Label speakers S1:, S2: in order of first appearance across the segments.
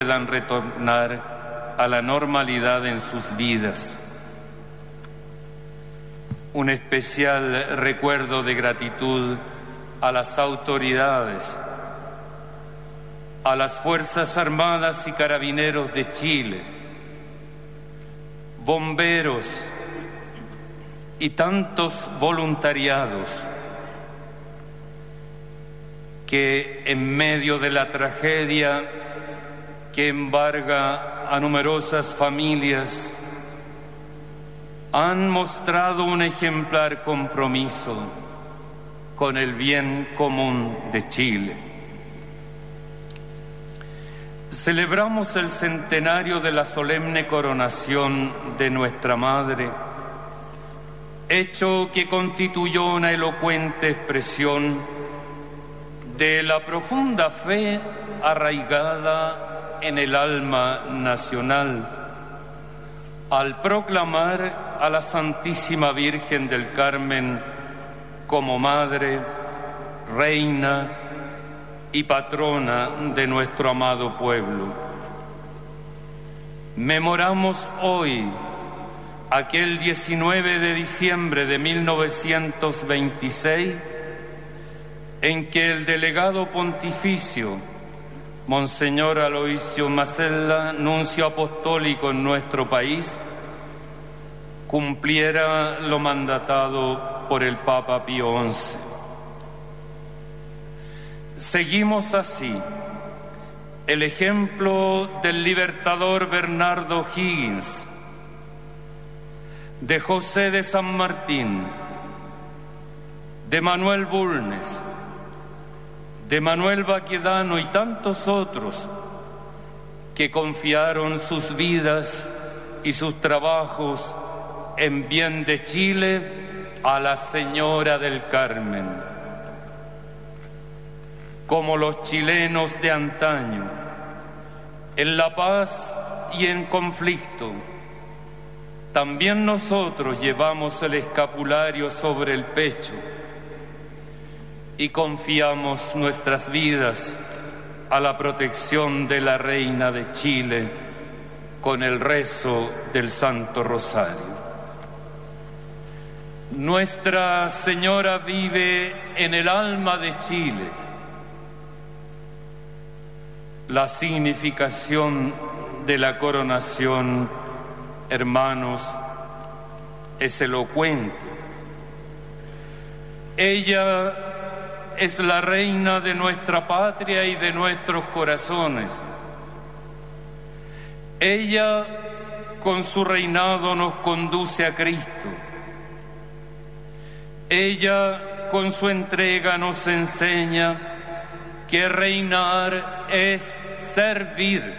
S1: puedan retornar a la normalidad en sus vidas. Un especial recuerdo de gratitud a las autoridades, a las Fuerzas Armadas y Carabineros de Chile, bomberos y tantos voluntariados que en medio de la tragedia que embarga a numerosas familias han mostrado un ejemplar compromiso con el bien común de Chile. Celebramos el centenario de la solemne coronación de nuestra Madre, hecho que constituyó una elocuente expresión de la profunda fe arraigada en el alma nacional, al proclamar a la Santísima Virgen del Carmen como Madre, Reina y Patrona de nuestro amado pueblo. Memoramos hoy aquel 19 de diciembre de 1926 en que el delegado pontificio, Monseñor Aloisio Macella, nuncio apostólico en nuestro país, cumpliera lo mandatado por el Papa Pío XI. Seguimos así el ejemplo del libertador Bernardo Higgins, de José de San Martín, de Manuel Bulnes, de Manuel Baquedano y tantos otros que confiaron sus vidas y sus trabajos en bien de Chile a la Señora del Carmen. Como los chilenos de antaño, en la paz y en conflicto, también nosotros llevamos el escapulario sobre el pecho y confiamos nuestras vidas a la protección de la Reina de Chile con el rezo del Santo Rosario. Nuestra Señora vive en el alma de Chile. La significación de la coronación, hermanos, es elocuente. Ella es la reina de nuestra patria y de nuestros corazones. Ella, con su reinado, nos conduce a Cristo. Ella, con su entrega, nos enseña que reinar es servir,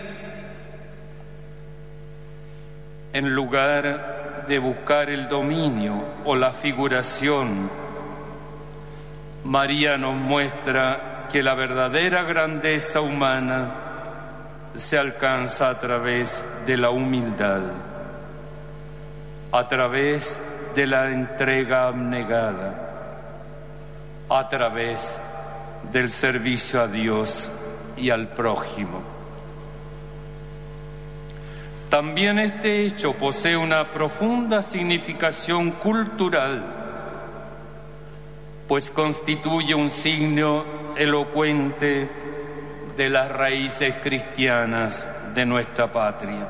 S1: en lugar de buscar el dominio o la figuración. María nos muestra que la verdadera grandeza humana se alcanza a través de la humildad, a través de la entrega abnegada, a través del servicio a Dios y al prójimo. También este hecho posee una profunda significación cultural, pues constituye un signo elocuente de las raíces cristianas de nuestra patria.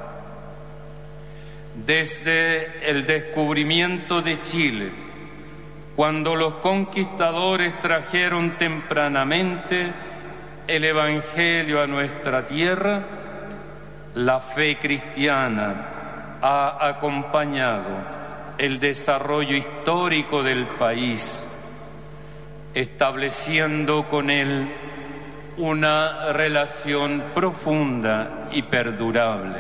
S1: Desde el descubrimiento de Chile, cuando los conquistadores trajeron tempranamente el Evangelio a nuestra tierra, la fe cristiana ha acompañado el desarrollo histórico del país, estableciendo con él una relación profunda y perdurable.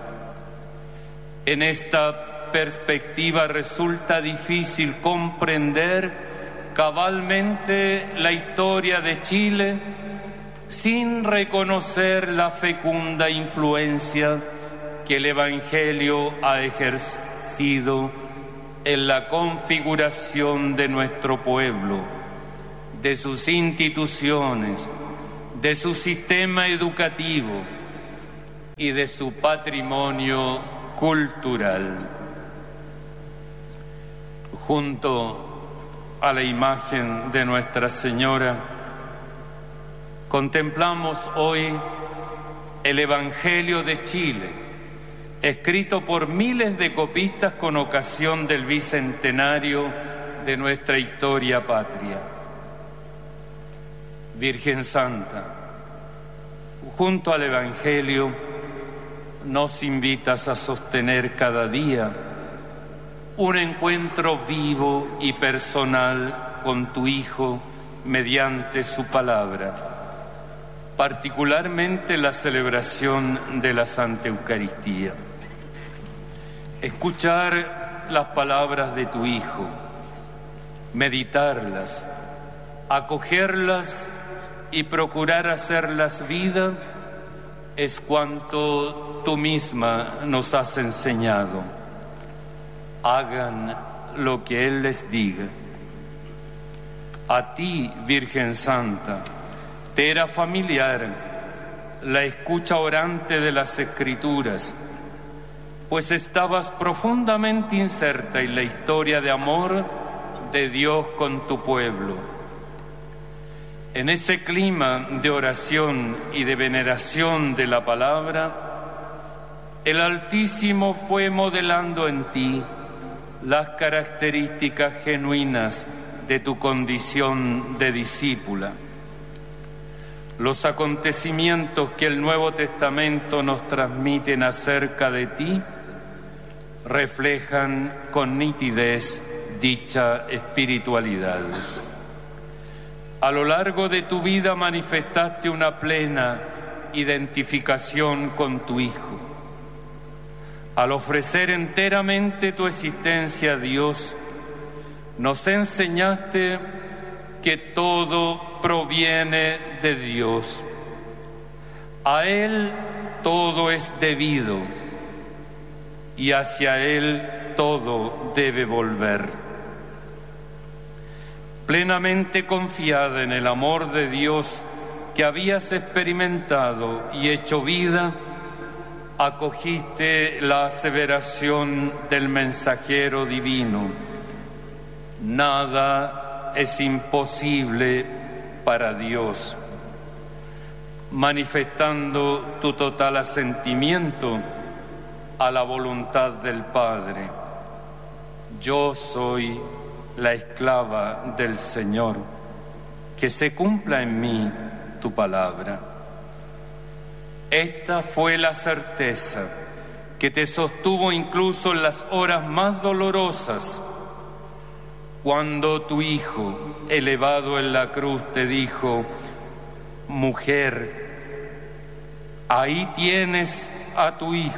S1: En esta perspectiva resulta difícil comprender cabalmente la historia de Chile sin reconocer la fecunda influencia que el Evangelio ha ejercido en la configuración de nuestro pueblo, de sus instituciones, de su sistema educativo, y de su patrimonio cultural. Junto a la imagen de Nuestra Señora, contemplamos hoy el Evangelio de Chile, escrito por miles de copistas con ocasión del bicentenario de nuestra historia patria. Virgen Santa, junto al Evangelio, nos invitas a sostener cada día un encuentro vivo y personal con tu Hijo mediante su palabra, particularmente la celebración de la Santa Eucaristía. Escuchar las palabras de tu Hijo, meditarlas, acogerlas y procurar hacerlas vida es cuanto tú misma nos has enseñado. Hagan lo que Él les diga. A ti, Virgen Santa, te era familiar la escucha orante de las Escrituras, pues estabas profundamente inserta en la historia de amor de Dios con tu pueblo. En ese clima de oración y de veneración de la palabra, el Altísimo fue modelando en ti las características genuinas de tu condición de discípula. Los acontecimientos que el Nuevo Testamento nos transmiten acerca de ti reflejan con nitidez dicha espiritualidad. A lo largo de tu vida manifestaste una plena identificación con tu Hijo. Al ofrecer enteramente tu existencia a Dios, nos enseñaste que todo proviene de Dios. A Él todo es debido y hacia Él todo debe volver. Plenamente confiada en el amor de Dios que habías experimentado y hecho vida, acogiste la aseveración del mensajero divino: nada es imposible para Dios, manifestando tu total asentimiento a la voluntad del Padre. Yo soy la esclava del Señor, que se cumpla en mí tu palabra. Esta fue la certeza que te sostuvo incluso en las horas más dolorosas, cuando tu Hijo, elevado en la cruz, te dijo: mujer, ahí tienes a tu Hijo.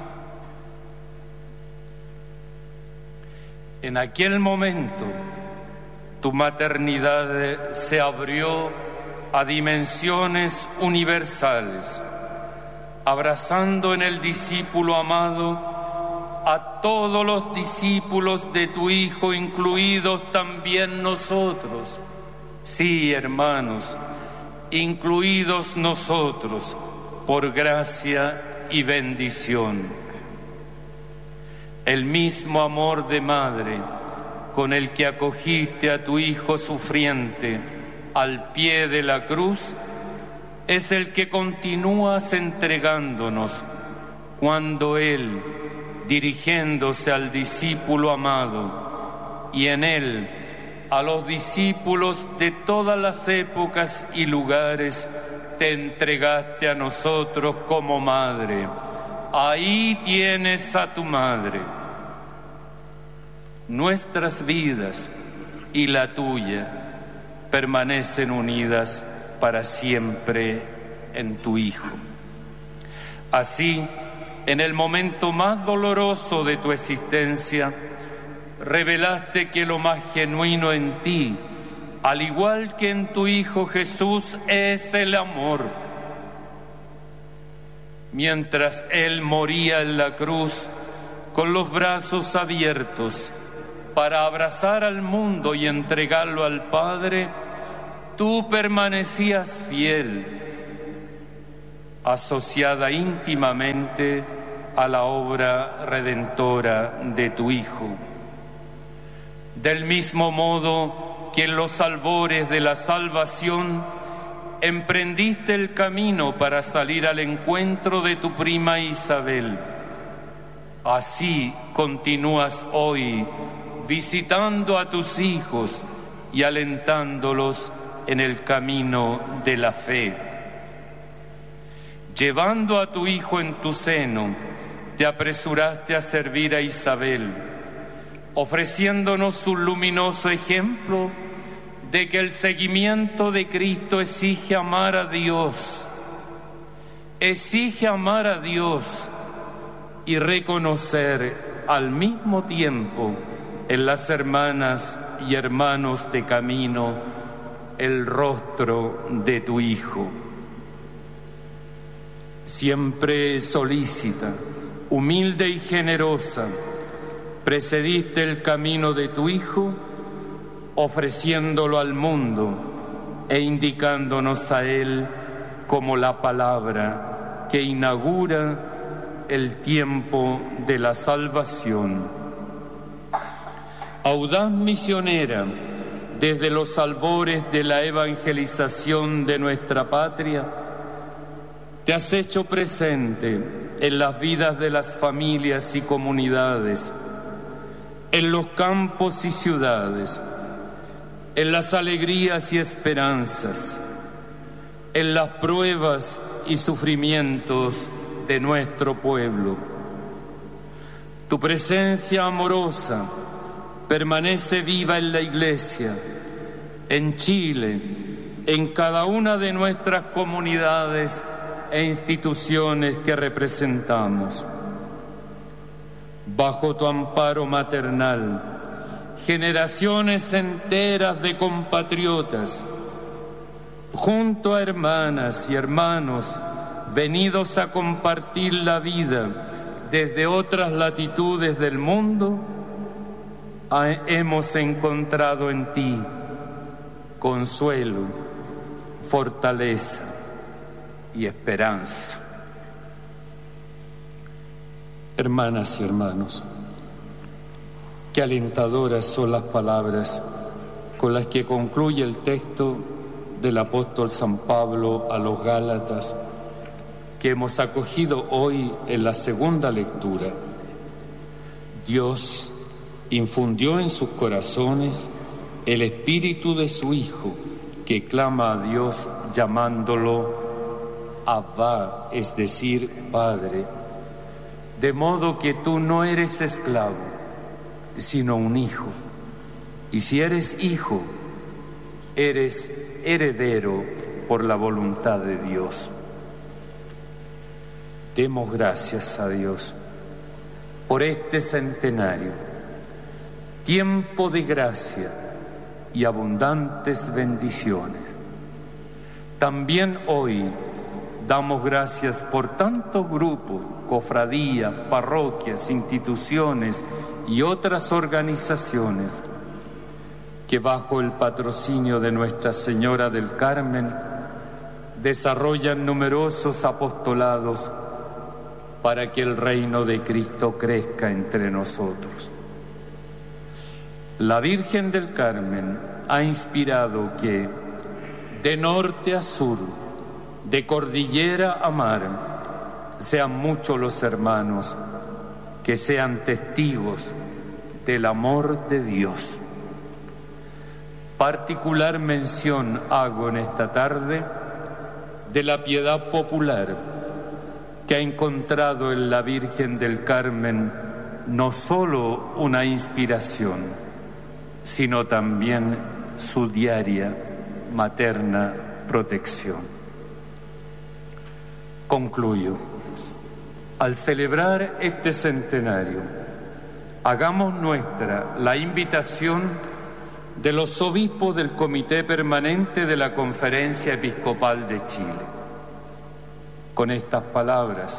S1: En aquel momento, tu maternidad se abrió a dimensiones universales, abrazando en el discípulo amado a todos los discípulos de tu Hijo, incluidos también nosotros. Sí, hermanos, incluidos nosotros, por gracia y bendición. El mismo amor de madre con el que acogiste a tu Hijo sufriente al pie de la cruz es el que continúas entregándonos cuando Él, dirigiéndose al discípulo amado y en Él a los discípulos de todas las épocas y lugares, te entregaste a nosotros como madre. Ahí tienes a tu madre. Nuestras vidas y la tuya permanecen unidas para siempre en tu Hijo. Así, en el momento más doloroso de tu existencia, revelaste que lo más genuino en ti, al igual que en tu Hijo Jesús, es el amor. Mientras Él moría en la cruz con los brazos abiertos para abrazar al mundo y entregarlo al Padre, tú permanecías fiel. asociada íntimamente a la obra redentora de tu Hijo. Del mismo modo que en los albores de la salvación emprendiste el camino para salir al encuentro de tu prima Isabel, así continúas hoy visitando a tus hijos y alentándolos en el camino de la fe. Llevando a tu Hijo en tu seno, te apresuraste a servir a Isabel, ofreciéndonos un luminoso ejemplo de que el seguimiento de Cristo exige amar a Dios y reconocer al mismo tiempo en las hermanas y hermanos de camino el rostro de tu Hijo. Siempre solícita, humilde y generosa, precediste el camino de tu Hijo, ofreciéndolo al mundo e indicándonos a Él como la palabra que inaugura el tiempo de la salvación. Audaz misionera, desde los albores de la evangelización de nuestra patria, te has hecho presente en las vidas de las familias y comunidades, en los campos y ciudades, en las alegrías y esperanzas, en las pruebas y sufrimientos de nuestro pueblo. Tu presencia amorosa permanece viva en la Iglesia, en Chile, en cada una de nuestras comunidades e instituciones que representamos. Bajo tu amparo maternal, generaciones enteras de compatriotas, junto a hermanas y hermanos venidos a compartir la vida desde otras latitudes del mundo, hemos encontrado en ti consuelo, fortaleza y esperanza. Hermanas y hermanos, qué alentadoras son las palabras con las que concluye el texto del apóstol San Pablo a los Gálatas, que hemos acogido hoy en la segunda lectura. Dios infundió en sus corazones el espíritu de su Hijo, que clama a Dios llamándolo Abba, es decir, Padre, de modo que tú no eres esclavo, sino un hijo. Y si eres hijo, eres heredero por la voluntad de Dios. Demos gracias a Dios por este centenario, tiempo de gracia y abundantes bendiciones. También hoy damos gracias por tantos grupos, cofradías, parroquias, instituciones y otras organizaciones que bajo el patrocinio de Nuestra Señora del Carmen desarrollan numerosos apostolados para que el reino de Cristo crezca entre nosotros. La Virgen del Carmen ha inspirado que de norte a sur, de cordillera a mar, sean muchos los hermanos que sean testigos del amor de Dios. Particular mención hago en esta tarde de la piedad popular que ha encontrado en la Virgen del Carmen no solo una inspiración, sino también su diaria materna protección. Concluyo. Al celebrar este centenario, hagamos nuestra la invitación de los obispos del Comité Permanente de la Conferencia Episcopal de Chile. Con estas palabras,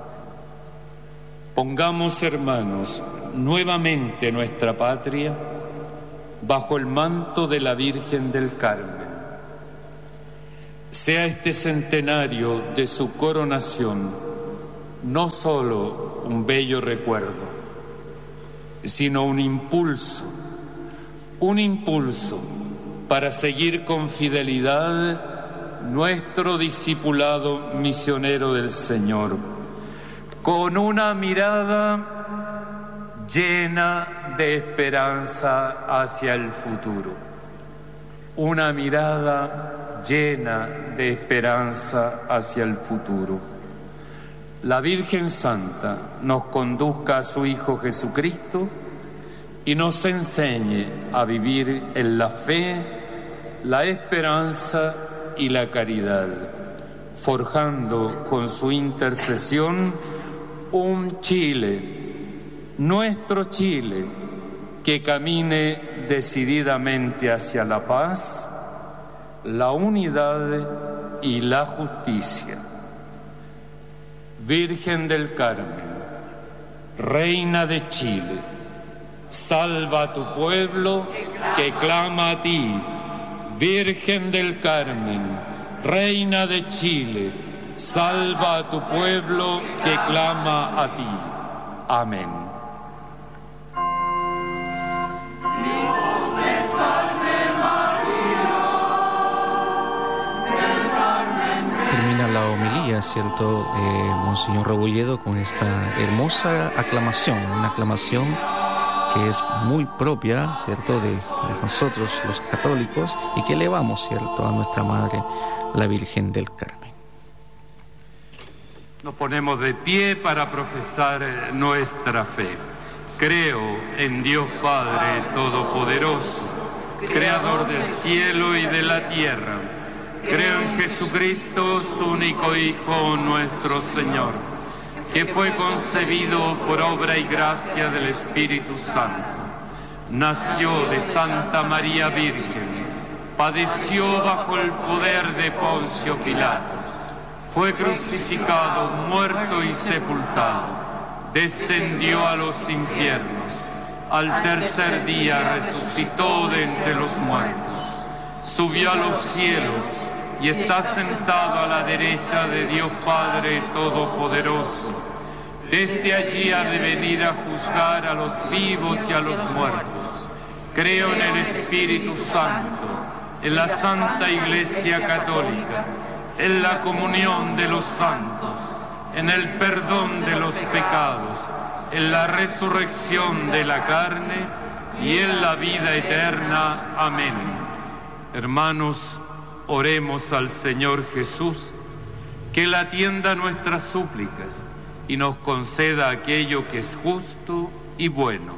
S1: pongamos, hermanos, nuevamente nuestra patria bajo el manto de la Virgen del Carmen. sea este centenario de su coronación no solo un bello recuerdo, sino un impulso para seguir con fidelidad nuestro discipulado misionero del Señor, con una mirada llena de esperanza hacia el futuro, una mirada llena de esperanza hacia el futuro. La Virgen Santa nos conduzca a su Hijo Jesucristo y nos enseñe a vivir en la fe, la esperanza y la caridad, forjando con su intercesión un Chile, nuestro Chile, que camine decididamente hacia la paz, la unidad y la justicia. Virgen del Carmen, Reina de Chile, salva a tu pueblo que clama a ti. Virgen del Carmen, Reina de Chile, salva a tu pueblo que clama a ti. Amén.
S2: Termina la homilía, ¿cierto, Monseñor Rebolledo, con esta hermosa aclamación, una aclamación que es muy propia, ¿cierto?, de nosotros los católicos, y que elevamos, ¿cierto?, a nuestra Madre, la Virgen del Carmen.
S1: Nos ponemos de pie para profesar nuestra fe. Creo en Dios Padre Todopoderoso, Creador del cielo y de la tierra. Creo en Jesucristo, su único Hijo, nuestro Señor, que fue concebido por obra y gracia del Espíritu Santo. Nació de Santa María Virgen, padeció bajo el poder de Poncio Pilato, fue crucificado, muerto y sepultado, descendió a los infiernos, al tercer día resucitó de entre los muertos, subió a los cielos y está sentado a la derecha de Dios Padre Todopoderoso. Desde allí ha de venir a juzgar a los vivos y a los muertos. Creo en el Espíritu Santo, en la Santa Iglesia Católica, en la comunión de los santos, en el perdón de los pecados, en la resurrección de la carne y en la vida eterna. Amén. Hermanos, oremos al Señor Jesús, que Él atienda nuestras súplicas y nos conceda aquello que es justo y bueno.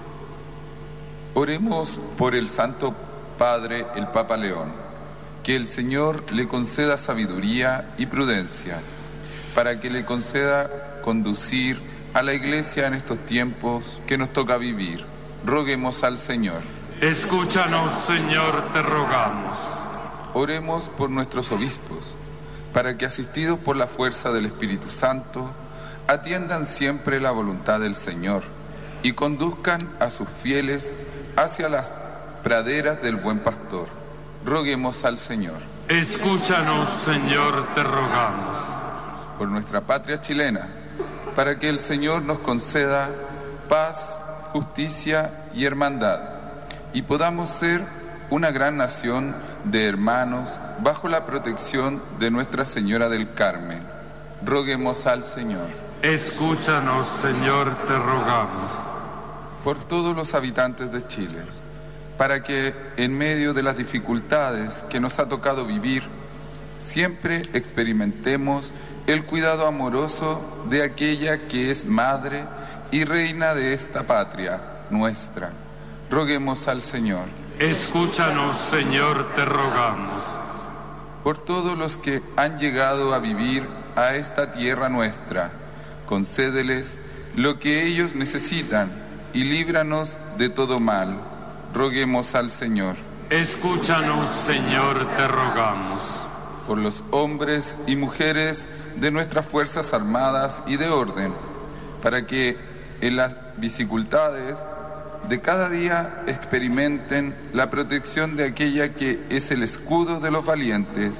S3: Oremos por el Santo Padre, el Papa León, que el Señor le conceda sabiduría y prudencia, para que le conceda conducir a la Iglesia en estos tiempos que nos toca vivir. Roguemos al Señor.
S1: Escúchanos, Señor, te rogamos.
S3: Oremos por nuestros obispos, para que, asistidos por la fuerza del Espíritu Santo, atiendan siempre la voluntad del Señor y conduzcan a sus fieles hacia las praderas del buen pastor. Roguemos al Señor.
S1: Escúchanos, Señor, te rogamos.
S3: Por nuestra patria chilena, para que el Señor nos conceda paz, justicia y hermandad, y podamos ser una gran nación de hermanos bajo la protección de Nuestra Señora del Carmen. Roguemos al Señor.
S1: Escúchanos, Señor, te rogamos.
S3: Por todos los habitantes de Chile, para que en medio de las dificultades que nos ha tocado vivir, siempre experimentemos el cuidado amoroso de aquella que es madre y reina de esta patria nuestra. Roguemos al Señor.
S1: Escúchanos, Señor, te rogamos.
S3: Por todos los que han llegado a vivir a esta tierra nuestra, concédeles lo que ellos necesitan y líbranos de todo mal. Roguemos al Señor.
S1: Escúchanos, Señor, te rogamos.
S3: Por los hombres y mujeres de nuestras Fuerzas Armadas y de orden, para que en las dificultades de cada día experimenten la protección de aquella que es el escudo de los valientes,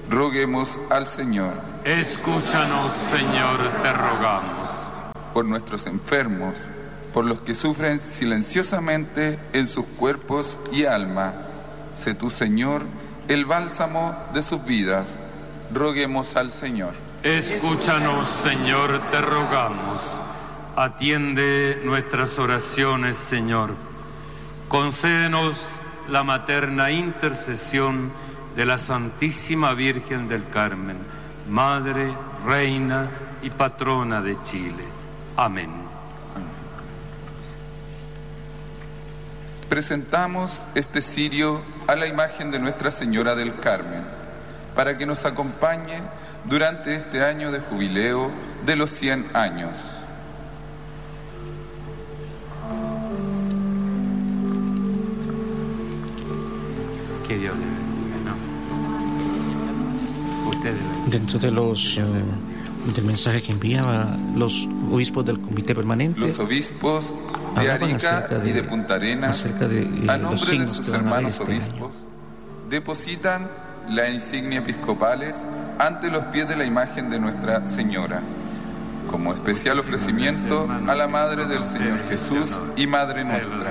S3: Roguemos al Señor.
S1: Escúchanos, Señor, te rogamos.
S3: Por nuestros enfermos, por los que sufren silenciosamente en sus cuerpos y alma, sé tú, Señor, el bálsamo de sus vidas. Roguemos al Señor.
S1: Escúchanos, Señor, te rogamos. Atiende nuestras oraciones, Señor. Concédenos la materna intercesión de la Santísima Virgen del Carmen, Madre, Reina y Patrona de Chile. Amén.
S3: Presentamos este cirio a la imagen de Nuestra Señora del Carmen, para que nos acompañe durante este año de jubileo de los 100 años.
S1: Que Dios le bendiga. No. Ustedes.
S2: Dentro de los del mensaje que enviaba los obispos del Comité Permanente,
S3: los obispos de Arica y de Punta Arenas, a nombre de sus hermanos obispos, depositan las insignias episcopales ante los pies de la imagen de Nuestra Señora, como especial ofrecimiento a la Madre del Señor Jesús y Madre nuestra.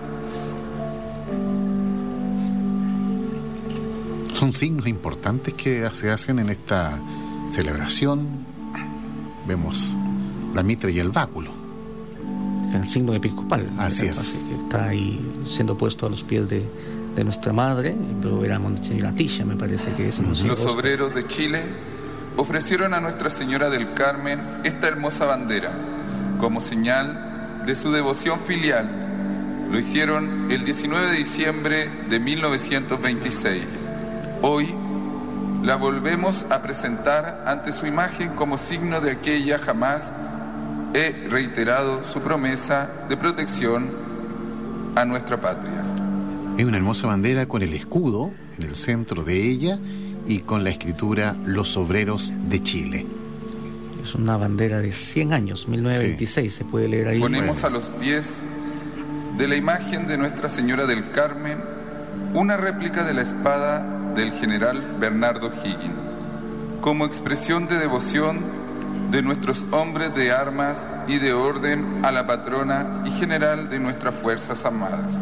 S4: Son signos importantes que se hacen en esta celebración. Vemos la mitra y el báculo.
S2: El signo episcopal.
S4: Así es.
S2: Que está ahí siendo puesto a los pies de nuestra madre. Luego verá Monseñor Atisha, me parece que es.
S3: Los obreros de Chile ofrecieron a Nuestra Señora del Carmen esta hermosa bandera como señal de su devoción filial. Lo hicieron el 19 de diciembre de 1926. Hoy la volvemos a presentar ante su imagen como signo de aquella jamás he reiterado su promesa de protección a nuestra patria.
S4: Es una hermosa bandera con el escudo en el centro de ella y con la escritura Los Obreros de Chile.
S2: Es una bandera de 100 años, 1926, sí. Se puede leer ahí.
S3: Ponemos a los pies de la imagen de Nuestra Señora del Carmen una réplica de la espada del general Bernardo Higgins, como expresión de devoción de nuestros hombres de armas y de orden a la patrona y general de nuestras Fuerzas Armadas.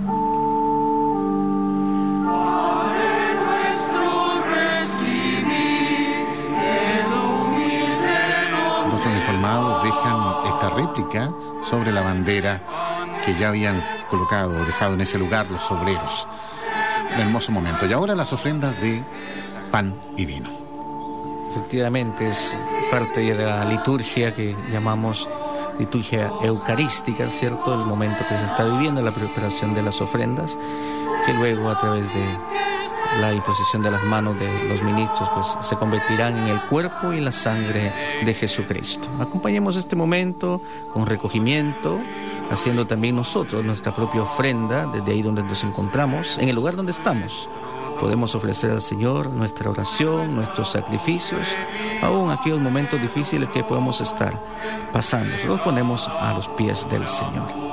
S4: Los uniformados dejan esta réplica sobre la bandera que ya habían colocado o dejado en ese lugar los obreros. Un hermoso momento. Y ahora las ofrendas de pan y vino.
S2: Efectivamente, es parte de la liturgia que llamamos liturgia eucarística, ¿cierto? El momento que se está viviendo, la preparación de las ofrendas, que luego a través de la imposición de las manos de los ministros, pues se convertirán en el cuerpo y la sangre de Jesucristo. Acompañemos este momento con recogimiento, haciendo también nosotros nuestra propia ofrenda desde ahí donde nos encontramos, en el lugar donde estamos. Podemos ofrecer al Señor nuestra oración, nuestros sacrificios, aún aquellos momentos difíciles que podemos estar pasando. Los ponemos a los pies del Señor.